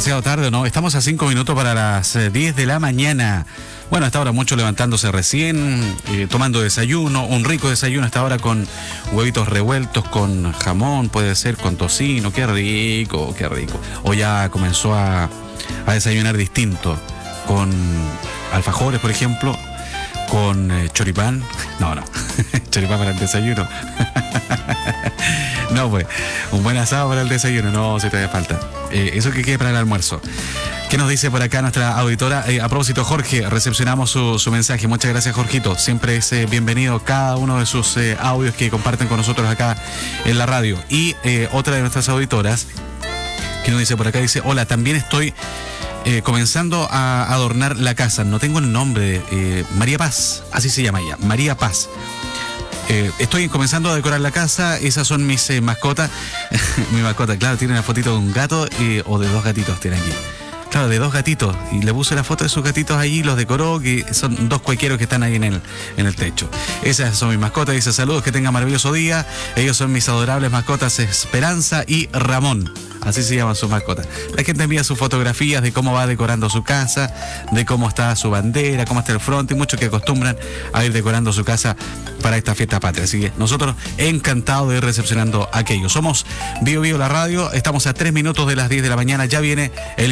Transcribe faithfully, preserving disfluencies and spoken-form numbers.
demasiado tarde, ¿no? Estamos a cinco minutos para las diez de la mañana. Bueno, hasta ahora mucho levantándose recién, eh, tomando desayuno, un rico desayuno hasta ahora con huevitos revueltos, con jamón, puede ser, con tocino, qué rico, qué rico. O ya comenzó a, a desayunar distinto, con alfajores, por ejemplo, con eh, choripán. No, no, choripán para el desayuno. No, pues, un buen asado para el desayuno, no, si todavía falta. Eh, eso que quede para el almuerzo. ¿Qué nos dice por acá nuestra auditora? Eh, a propósito, Jorge, recepcionamos su, su mensaje. Muchas gracias, Jorgito. Siempre es eh, bienvenido cada uno de sus eh, audios que comparten con nosotros acá en la radio. Y eh, otra de nuestras auditoras, que nos dice por acá, dice, hola, también estoy eh, comenzando a adornar la casa. No tengo el nombre, eh, María Paz, así se llama ella, María Paz. Eh, estoy comenzando a decorar la casa, esas son mis eh, mascotas. Mi mascota, claro, tiene una fotito de un gato eh, o de dos gatitos tiene aquí. Claro, de dos gatitos. Y le puse la foto de sus gatitos allí, los decoró, que son dos cuequeros que están ahí en el, en el techo. Esas son mis mascotas. Dice, saludos, que tengan maravilloso día. Ellos son mis adorables mascotas Esperanza y Ramón. Así se llaman sus mascotas. La gente envía sus fotografías de cómo va decorando su casa, de cómo está su bandera, cómo está el frente, y muchos que acostumbran a ir decorando su casa para esta fiesta patria. Así que nosotros encantados de ir recepcionando aquello. Somos Bio Bio la radio, estamos a tres minutos de las diez de la mañana, ya viene el